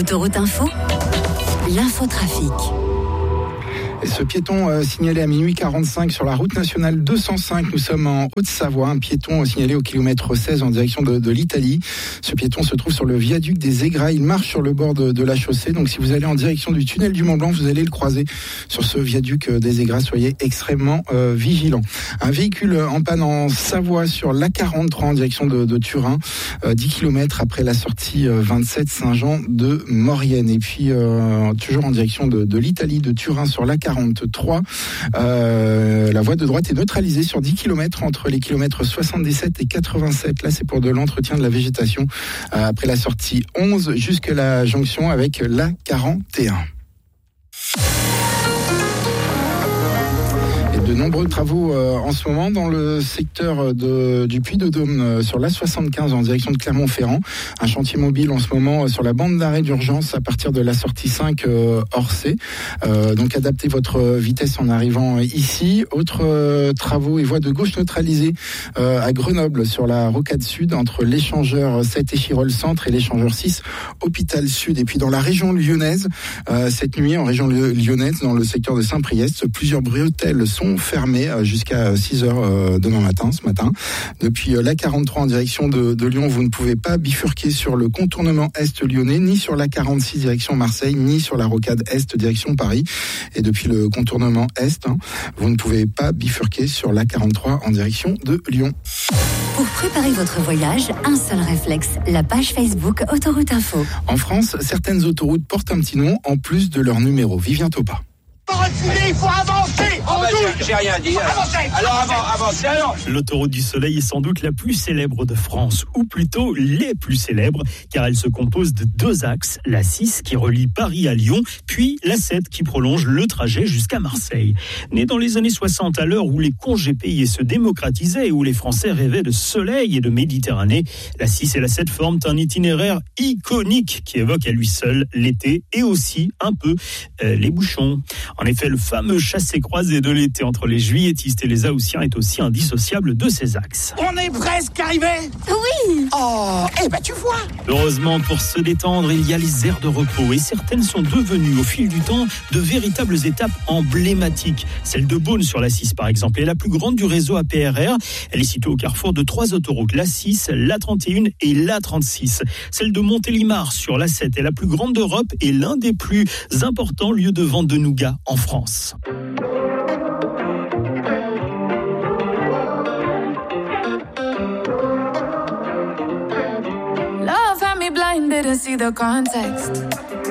Autoroute Info, l'infotrafic. Et ce piéton signalé à minuit 45 sur la route nationale 205, nous sommes en Haute-Savoie, un piéton signalé au kilomètre 16 en direction de l'Italie. Ce piéton se trouve sur le viaduc des Aigrats, il marche sur le bord de la chaussée, donc si vous allez en direction du tunnel du Mont-Blanc, vous allez le croiser sur ce viaduc des Aigrats, soyez extrêmement vigilants. Un véhicule en panne en Savoie sur l'A43 en direction de Turin, 10 km après la sortie 27 Saint-Jean de Maurienne. Et puis toujours en direction de l'Italie, de Turin sur l'A43, la voie de droite est neutralisée sur 10 km entre les kilomètres 77 et 87. Là, c'est pour de l'entretien de la végétation après la sortie 11 jusqu'à la jonction avec la 41. De nombreux travaux en ce moment dans le secteur du Puy-de-Dôme sur l'A75 en direction de Clermont-Ferrand. Un chantier mobile en ce moment sur la bande d'arrêt d'urgence à partir de la sortie 5 Orsay. Donc adaptez votre vitesse en arrivant ici. Autres travaux et voies de gauche neutralisées à Grenoble sur la rocade sud entre l'échangeur 7 Échirolles Centre et l'échangeur 6 Hôpital Sud. Et puis dans la région lyonnaise, cette nuit en région lyonnaise dans le secteur de Saint-Priest, plusieurs bretelles sont fermé jusqu'à 6h ce matin. Depuis l'A43 en direction de Lyon, vous ne pouvez pas bifurquer sur le contournement est lyonnais, ni sur l'A46 direction Marseille, ni sur la rocade est direction Paris. Et depuis le contournement est, vous ne pouvez pas bifurquer sur l'A43 en direction de Lyon. Pour préparer votre voyage, un seul réflexe, la page Facebook Autoroute Info. En France, certaines autoroutes portent un petit nom en plus de leur numéro. Vivien Topa. Il faut avancer. J'ai rien dit. Alors avancez alors. L'autoroute du Soleil est sans doute la plus célèbre de France, ou plutôt les plus célèbres, car elle se compose de deux axes, la 6 qui relie Paris à Lyon, puis la 7 qui prolonge le trajet jusqu'à Marseille. Née dans les années 60, à l'heure où les congés payés se démocratisaient et où les Français rêvaient de soleil et de Méditerranée, la 6 et la 7 forment un itinéraire iconique qui évoque à lui seul l'été et aussi un peu les bouchons. En effet, le fameux chassé-croisé de l'été entre les juilletistes et les haussiens est aussi indissociable de ces axes. On est presque arrivé. Oui. Oh, tu vois. Heureusement, pour se détendre, il y a les aires de repos et certaines sont devenues au fil du temps de véritables étapes emblématiques. Celle de Beaune sur la 6 par exemple est la plus grande du réseau APRR. Elle est située au carrefour de trois autoroutes, la 6, la 31 et la 36. Celle de Montélimar sur la 7 est la plus grande d'Europe et l'un des plus importants lieux de vente de nougat en France. Love had me blind, didn't see the context.